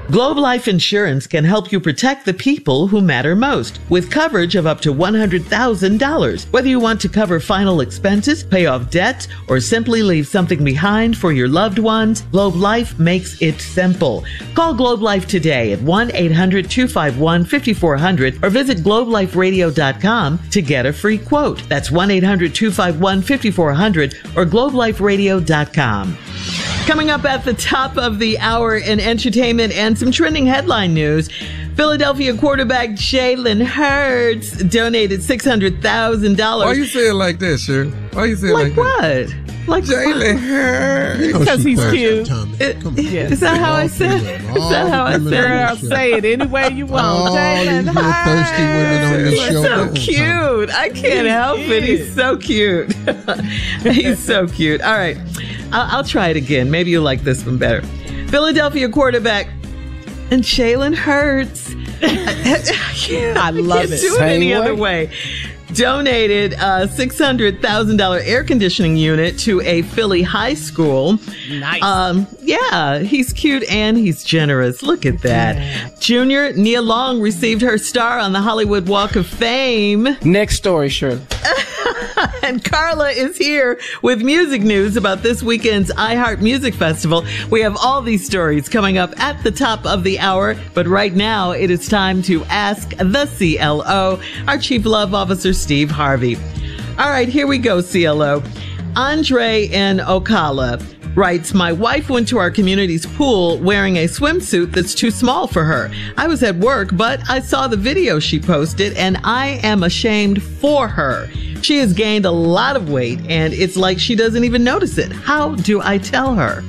Globe Life Insurance can help you protect the people who matter most with coverage of up to $100,000. Whether you want to cover final expenses, pay off debts, or simply leave something behind for your loved ones, Globe Life makes it simple. Call Globe Life today at 1-800-251-5400 or visit globeliferadio.com to get a free quote. That's 1-800-251-5400 or globeliferadio.com. Coming up at the top of the hour in entertainment and some trending headline news, Philadelphia quarterback Jalen Hurts donated $600,000. Why you say it like that, Shirley? Why you say it like what? that? Like Jalen Hurts. Because he's cute. Is that how I said it? Is that how I said Girl, say it any way you want. Jalen Hurts. Thirsty women on this show. So cute. I can't help it. He's so cute. He's so cute. All right. I'll try it again. Maybe you'll like this one better. Philadelphia quarterback and Jalen Hurts. I love it. Do it any other way. Donated a $600,000 air conditioning unit to a Philly high school. Nice. Yeah, he's cute and he's generous. Look at that. Yeah. Junior Nia Long received her star on the Hollywood Walk of Fame. Next story, Shirley. And Carla is here with music news about this weekend's iHeart Music Festival. We have all these stories coming up at the top of the hour, but right now it is time to ask the CLO, our Chief Love Officer, Steve Harvey. All right, here we go, CLO. Andre in Ocala writes, my wife went to our community's pool wearing a swimsuit that's too small for her. I was at work, but I saw the video she posted, and I am ashamed for her. She has gained a lot of weight, and it's like she doesn't even notice it. How do I tell her?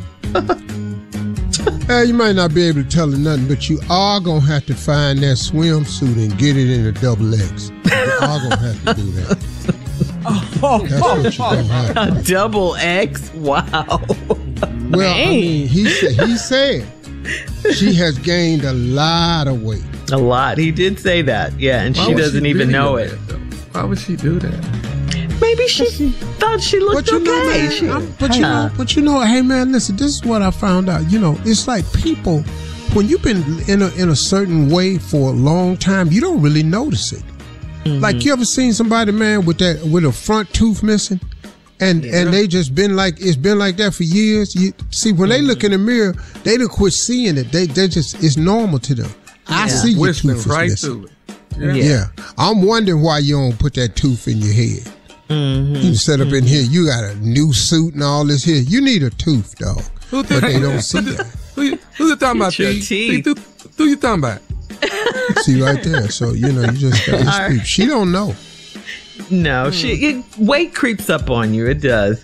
You might not be able to tell her nothing, but you are going to have to find that swimsuit and get it in a XXL. You are going to have to do that. That's what you're going to have to do. A XX? Wow. Well, I mean, he said she has gained a lot of weight. A lot. He did say that. Yeah, and she doesn't even know it. Why would she do that? Maybe she thought she looked okay. But you know, hey man, listen, this is what I found out. You know, it's like people, when you've been in a certain way for a long time, you don't really notice it. Mm-hmm. Like, you ever seen somebody, man, with a front tooth missing? And they just been like, it's been like that for years. You see, when they look in the mirror, they don't quit seeing it. They just, it's normal to them. I see your tooth right missing. Through it. Yeah. I'm wondering why you don't put that tooth in your head. Mm-hmm. You set up in here, you got a new suit and all this here. You need a tooth, dog. But they don't see that. Who you talking about, T? Who you talking about? See right there. So, you know, you just got this tooth. She don't know. No, weight creeps up on you. It does.